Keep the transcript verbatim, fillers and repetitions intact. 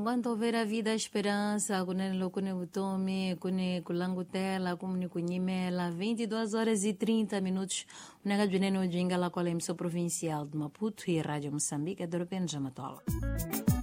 enquanto houver a vida, a esperança, kunelo kune utome, kune kulangutela, kune kunyimela, vinte e duas horas e trinta minutos, unega juneno jinga la qual é emissão provincial de Maputo e Rádio Moçambique, é de repente já matola.